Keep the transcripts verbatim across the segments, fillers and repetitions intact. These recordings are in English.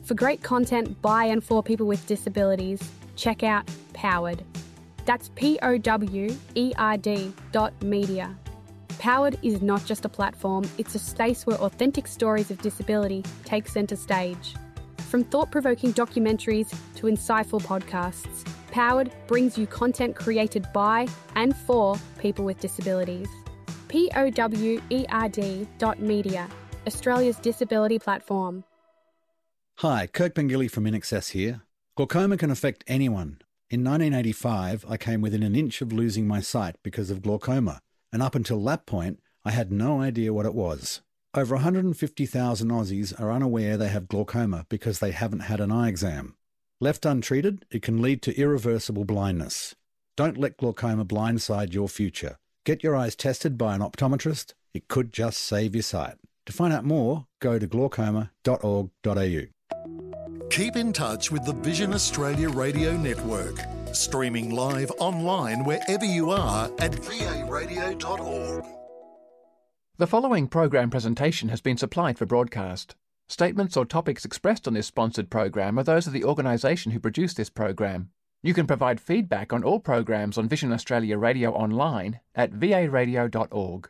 For great content by and for people with disabilities, check out Powered. That's P O W E R D dot media. Powered is not just a platform, it's a space where authentic stories of disability take centre stage. From thought-provoking documentaries to insightful podcasts, Powered brings you content created by and for people with disabilities. P O W E R D dot media, Australia's disability platform. Hi, Kirk Pengilly from InAccess here. Glaucoma can affect anyone. In nineteen eighty-five, I came within an inch of losing my sight because of glaucoma, and up until that point, I had no idea what it was. Over one hundred fifty thousand Aussies are unaware they have glaucoma because they haven't had an eye exam. Left untreated, it can lead to irreversible blindness. Don't let glaucoma blindside your future. Get your eyes tested by an optometrist. It could just save your sight. To find out more, go to glaucoma dot org dot a u. Keep in touch with the Vision Australia Radio Network. Streaming live online wherever you are at v a radio dot org. The following program presentation has been supplied for broadcast. Statements or topics expressed on this sponsored program are those of the organisation who produced this program. You can provide feedback on all programs on Vision Australia Radio online at v a radio dot org.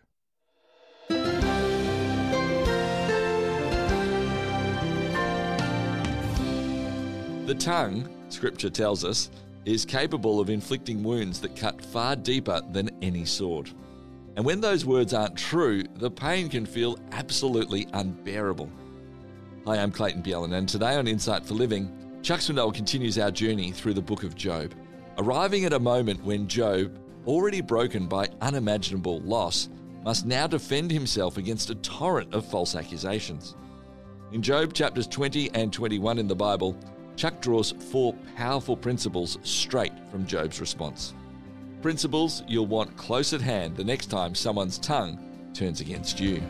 The tongue, Scripture tells us, is capable of inflicting wounds that cut far deeper than any sword. And when those words aren't true, the pain can feel absolutely unbearable. Hi, I'm Clayton Bjelland, and today on Insight for Living, Chuck Swindoll continues our journey through the book of Job, arriving at a moment when Job, already broken by unimaginable loss, must now defend himself against a torrent of false accusations. In Job chapters twenty and twenty-one in the Bible, Chuck draws four powerful principles straight from Job's response. Principles you'll want close at hand the next time someone's tongue turns against you.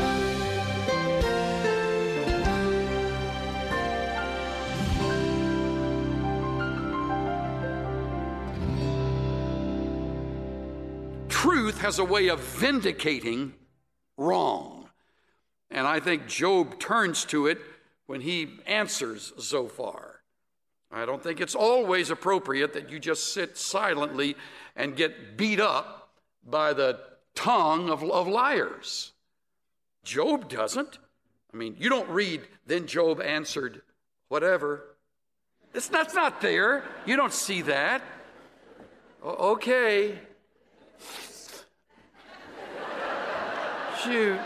Truth has a way of vindicating wrong. And I think Job turns to it when he answers Zophar. I don't think it's always appropriate that you just sit silently and get beat up by the tongue of, of liars. Job doesn't. I mean, you don't read, then Job answered, whatever. It's not, it's not there. You don't see that. O- okay. Shoot.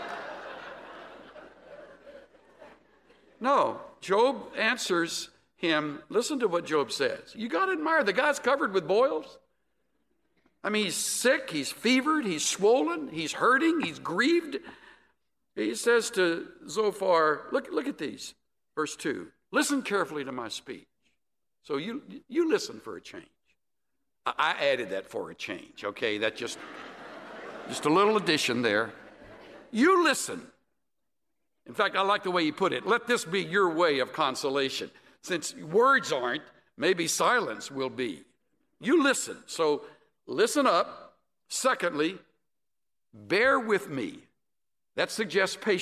No, Job answers him. Listen to what Job says. You got to admire the guy's covered with boils. I mean, he's sick, he's fevered, he's swollen, he's hurting, he's grieved. He says to Zophar, look, look at these. Verse two, listen carefully to my speech. So you, you listen for a change. I, I added that for a change, okay? That just, just a little addition there. You listen. In fact, I like the way you put it. Let this be your way of consolation. Since words aren't, maybe silence will be. You listen. So listen up. Secondly, bear with me. That suggests patience.